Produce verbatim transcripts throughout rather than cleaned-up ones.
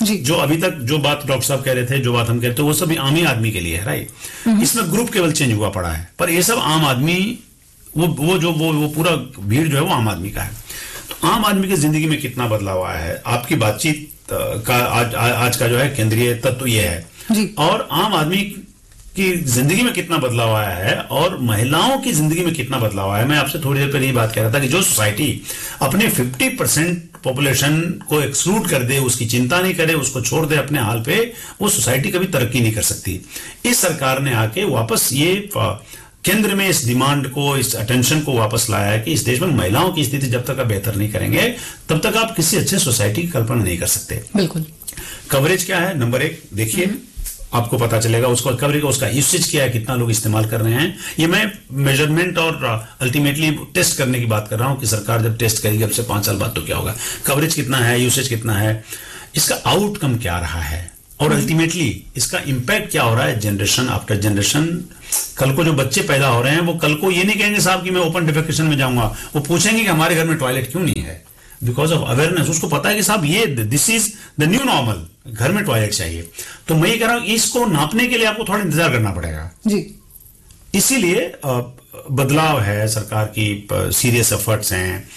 जो अभी तक जो बात डॉक्टर साहब कह रहे थे, जो बात हम कह रहे थे, वो सब आम ही आदमी के लिए है, राइट। इसमें ग्रुप केवल चेंज हुआ पड़ा है, पर ये सब आम आदमी, वो वो जो वो वो पूरा भीड़ जो है वो आम आदमी का है। तो आम आदमी की जिंदगी में कितना बदलाव आया है, आपकी बातचीत का आज आज का जो है केंद्रीय तत्व ये है जी। और आम आदमी की जिंदगी में कितना बदलाव आया है और महिलाओं की जिंदगी में कितना बदलाव आया है। मैं आपसे थोड़ी देर पहले ये बात कह रहा था कि जो सोसाइटी अपने पचास परसेंट पॉपुलेशन को एक्सक्लूड कर दे, उसकी चिंता नहीं करे, उसको छोड़ दे अपने हाल पे, वो सोसाइटी कभी तरक्की नहीं कर सकती। इस सरकार ने आके वापस ये केंद्र में इस डिमांड को, इस अटेंशन को वापस लाया है कि इस देश में महिलाओं की स्थिति जब तक आप बेहतर नहीं करेंगे तब तक आप किसी अच्छे सोसाइटी की कल्पना नहीं कर सकते। बिल्कुल। कवरेज क्या है, नंबर एक देखिए, आपको पता चलेगा उसको कवरेज का, उसका यूसेज क्या है, कितना लोग इस्तेमाल कर रहे हैं। ये मैं मेजरमेंट और अल्टीमेटली टेस्ट करने की बात कर रहा हूं कि सरकार जब टेस्ट करेगी अब से पांच साल बाद तो क्या होगा, कवरेज कितना है, यूसेज कितना है, इसका आउटकम क्या रहा है और अल्टीमेटली इसका इंपैक्ट क्या हो रहा है जनरेशन आफ्टर जनरेशन। कल को जो बच्चे पैदा हो रहे हैं वो कल को ये नहीं कहेंगे साहब कि मैं ओपन डिफेकेशन में जाऊंगा, वो पूछेंगे कि हमारे घर में टॉयलेट क्यों नहीं है, बिकॉज ऑफ अवेयरनेस। उसको पता है कि साहब ये this is the new normal, घर में टॉयलेट चाहिए। तो मैं ये कह रहा हूं इसको नापने के लिए आपको थोड़ा इंतजार करना पड़ेगा जी। इसीलिए बदलाव है, सरकार की सीरियस एफर्ट्स हैं,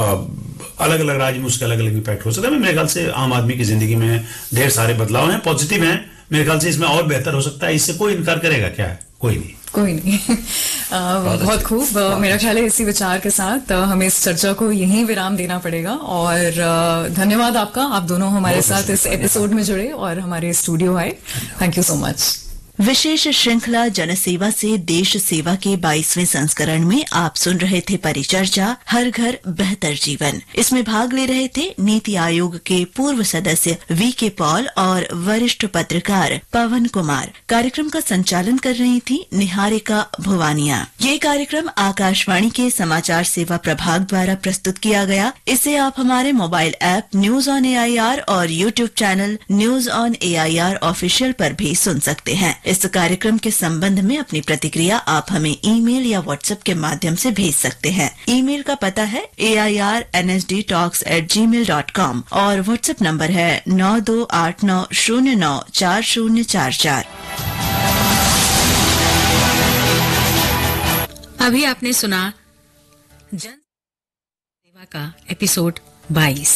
अलग अलग राज्य में उसके अलग अलग इंपैक्ट हो सकता है। मेरे ख्याल से आम आदमी की जिंदगी में ढेर सारे बदलाव हैं, पॉजिटिव हैं। मेरे ख्याल से इसमें और बेहतर हो सकता है, इससे कोई इनकार करेगा क्या है? कोई नहीं, कोई नहीं। आ, बहुत खूब। मेरा ख्याल है इसी विचार के साथ हमें इस चर्चा को यहीं विराम देना पड़ेगा और धन्यवाद आपका, आप दोनों हमारे साथ इस एपिसोड में जुड़े और हमारे स्टूडियो आए। Thank you so much. विशेष श्रृंखला जनसेवा से देश सेवा के बाईसवें संस्करण में आप सुन रहे थे परिचर्चा हर घर बेहतर जीवन। इसमें भाग ले रहे थे नीति आयोग के पूर्व सदस्य वी के पॉल और वरिष्ठ पत्रकार पवन कुमार। कार्यक्रम का संचालन कर रही थी निहारिका भुवानिया। ये कार्यक्रम आकाशवाणी के समाचार सेवा प्रभाग द्वारा प्रस्तुत किया गया। इसे आप हमारे mobile app news on A I R और YouTube channel news on A I R official पर भी सुन सकते हैं। इस कार्यक्रम के संबंध में अपनी प्रतिक्रिया आप हमें ईमेल या व्हाट्सएप के माध्यम से भेज सकते हैं। ईमेल का पता है ए I R N S D talks eight ji mail dot com और व्हाट्सएप नंबर है नौ दो आठ नौ शून्य नौ चार शून्य चार चार। अभी आपने सुना जन सेवा का एपिसोड बाईस।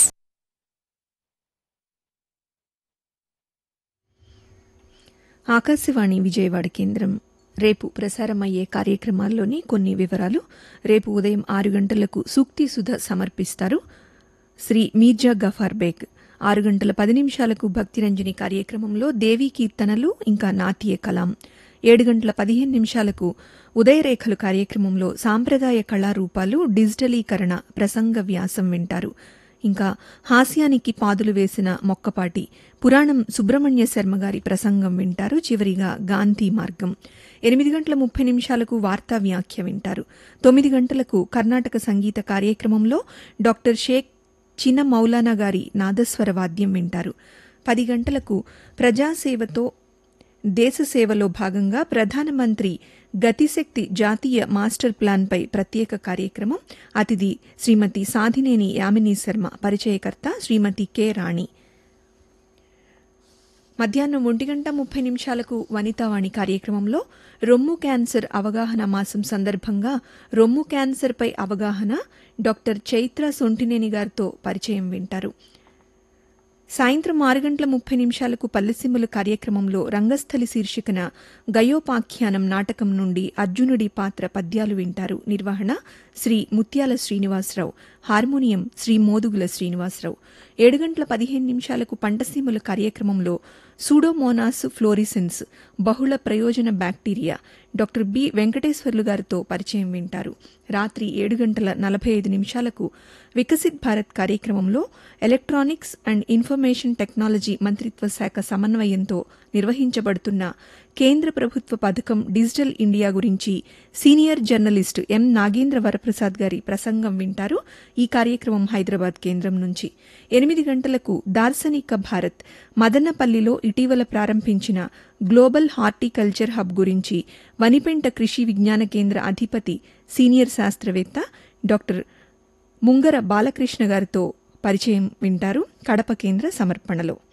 ఆకాశవాణి విజయవాడ కేంద్రం రేపు ప్రసారమయ్యే కార్యక్రమాల్లోని కొన్ని వివరాలు. రేపు ఉదయం ఆరు గంటలకు సూక్తి సుధ సమర్పిస్తారు శ్రీ మీర్జా గఫార్ బేగ్. ఆరు గంటల పది నిమిషాలకు భక్తిరంజని కార్యక్రమంలో దేవీ కీర్తనలు ఇంకా నాట్య కలాం. ఏడు గంటల పదిహేను నిమిషాలకు ఉదయరేఖలు కార్యక్రమంలో సాంప్రదాయ కళారూపాలు డిజిటలీకరణ ప్రసంగ వ్యాసం వింటారు. ఇంకా హాస్యానికి పాదులు వేసిన మొక్కపాటి పురాణం సుబ్రహ్మణ్య శర్మ గారి ప్రసంగం వింటారు. చివరిగా గాంధీ మార్గం. ఎనిమిది గంటల ముప్పై నిమిషాలకు వార్తా వ్యాఖ్య వింటారు. తొమ్మిది గంటలకు కర్ణాటక సంగీత కార్యక్రమంలో డాక్టర్ షేక్ చిన్న మౌలానా గారి నాదస్వర వాద్యం వింటారు. పది గంటలకు ప్రజాసేవతో దేశ సేవలో భాగంగా ప్రధానమంత్రి గతిశక్తి జాతీయ మాస్టర్ ప్లాన్పై ప్రత్యేక కార్యక్రమం. అతిథి శ్రీమతి సాధినేని యామిని శర్మ, పరిచయకర్త శ్రీమతి కె రాణి. మధ్యాహ్నం ఒంటి గంట ముప్పై నిమిషాలకు వనితావాణి కార్యక్రమంలో రొమ్ము క్యాన్సర్ అవగాహన మాసం సందర్భంగా రొమ్ము క్యాన్సర్పై అవగాహన డాక్టర్ చైత్ర సొంటినేని గారితో పరిచయం వింటారు. సాయంత్రం ఆరు గంటల ముప్పై నిమిషాలకు పల్లెసీమలు కార్యక్రమంలో రంగస్థలి శీర్షికన గయోపాఖ్యానం నాటకం నుండి అర్జునుడి పాత్ర పద్యాలు వింటారు. నిర్వహణ శ్రీ ముత్యాల శ్రీనివాసరావు, హార్మోనియం శ్రీ మోదుగుల శ్రీనివాసరావు. ఏడు గంటల పదిహేను నిమిషాలకు పంటసీమల కార్యక్రమంలో సూడోమోనాస్ ఫ్లోరిసెన్స్ బహుళ ప్రయోజన బ్యాక్టీరియా డాక్టర్ బి వెంకటేశ్వర్లు గారితో పరిచయం వింటారు. రాత్రి ఏడు గంటల నలభై ఐదు నిమిషాలకు వికసిత్ భారత్ కార్యక్రమంలో ఎలక్ట్రానిక్స్ అండ్ ఇన్ఫర్మేషన్ టెక్నాలజీ మంత్రిత్వ శాఖ సమన్వయంతో నిర్వహించబడుతున్న కేంద్ర ప్రభుత్వ పథకం డిజిటల్ ఇండియా గురించి సీనియర్ జర్నలిస్టు ఎం నాగేంద్ర వరప్రసాద్ గారి ప్రసంగం వింటారు. ఈ కార్యక్రమం హైదరాబాద్ కేంద్రం నుంచి. ఎనిమిది గంటలకు దార్శనిక భారత్ మదనపల్లిలో ఇటీవల ప్రారంభించిన గ్లోబల్ హార్టికల్చర్ హబ్ గురించి వనిపెంట కృషి విజ్ఞాన కేంద్ర అధిపతి సీనియర్ శాస్త్రవేత్త డాక్టర్ ముంగర బాలకృష్ణ గారితో పరిచయం వింటారు. కడప కేంద్ర సమర్పణలో.